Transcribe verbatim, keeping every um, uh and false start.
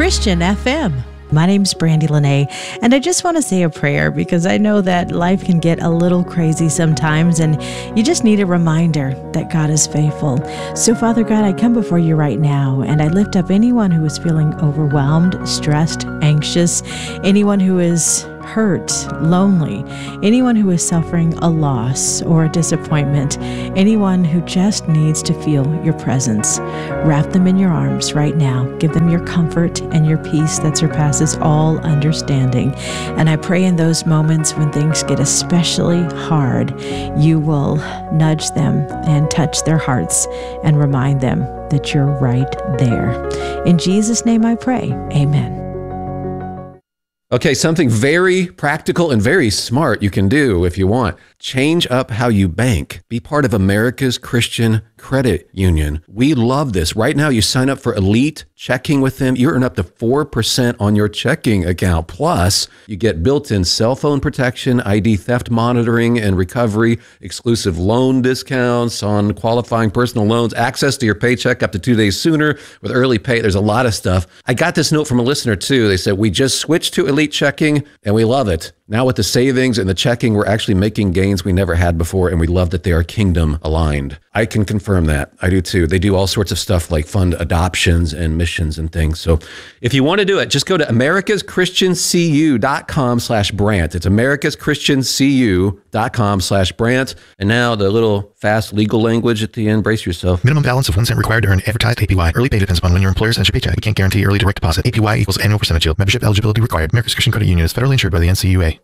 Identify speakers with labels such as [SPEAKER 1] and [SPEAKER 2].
[SPEAKER 1] Christian F M. My name's Brandy Lene, and I just want to say a prayer because I know that life can get a little crazy sometimes, and you just need a reminder that God is faithful. So, Father God, I come before you right now, and I lift up anyone who is feeling overwhelmed, stressed, anxious, anyone who is hurt, lonely, anyone who is suffering a loss or a disappointment, anyone who just needs to feel your presence. Wrap them in your arms right now. Give them your comfort and your peace that surpasses all understanding. And I pray in those moments when things get especially hard, you will nudge them and touch their hearts and remind them that you're right there. In Jesus' name I pray, amen.
[SPEAKER 2] Okay, something very practical and very smart you can do if you want. Change up how you bank. Be part of America's Christian Credit Union. We love this. Right now, you sign up for Elite Checking with them. You earn up to four percent on your checking account. Plus, you get built-in cell phone protection, I D theft monitoring and recovery, exclusive loan discounts on qualifying personal loans, access to your paycheck up to two days sooner with early pay. There's a lot of stuff. I got this note from a listener, too. They said, we just switched to Elite Checking, and we love it. Now with the savings and the checking, we're actually making gains we never had before, and we love that they are kingdom aligned. I can confirm that. I do too. They do all sorts of stuff like fund adoptions and missions and things. So if you want to do it, just go to americaschristiancu.com slash Brant. It's americaschristiancu.com slash Brant. And now the little fast legal language at the end. Brace yourself.
[SPEAKER 3] Minimum balance of one cent required to earn advertised A P Y. Early pay depends upon when your employer sends your paycheck. We can't guarantee early direct deposit. A P Y equals annual percentage yield. Membership eligibility required. America's Christian Credit Union is federally insured by the N C U A.